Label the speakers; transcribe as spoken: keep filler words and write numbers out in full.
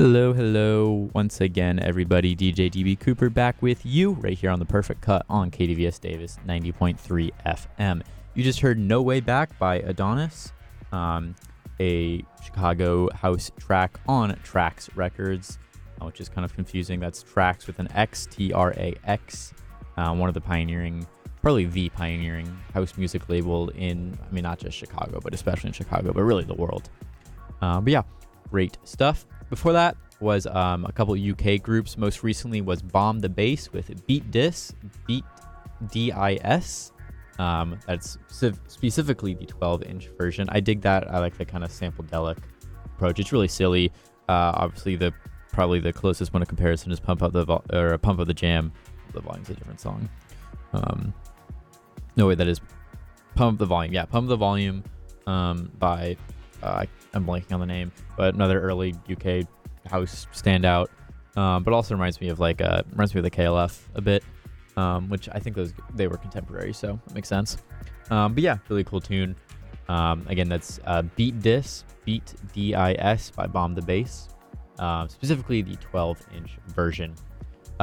Speaker 1: Hello, hello, once again, everybody. D J D B Cooper back with you right here on The Perfect Cut on K D V S Davis ninety point three F M. You just heard No Way Back by Adonis, um, a Chicago house track on Trax Records, uh, which is kind of confusing. That's Trax with an X, T R A X, uh, one of the pioneering, probably the pioneering house music label in, I mean, not just Chicago, but especially in Chicago, but really the world. Uh, but yeah, great stuff. Before that was um, a couple U K groups. Most recently was Bomb the Bass with Beat Dis, Beat D I S. Um, that's specifically the twelve inch version. I dig that. I like the kind of sample-delic approach. It's really silly. Uh, obviously, the probably the closest one to comparison is Pump Up the Vol- or Pump Up the Jam. The Volume's a different song. Um, no way, that is Pump Up the Volume. Yeah, Pump Up the Volume um, by. Uh, I'm blanking on the name, but another early U K house standout. Um, but also reminds me of like uh, reminds me of the K L F a bit, um, which I think those they were contemporary, so it makes sense. Um, but yeah, really cool tune. Um, again, that's uh, Beat Dis, Beat D I S by Bomb the Bass, uh, specifically the twelve inch version.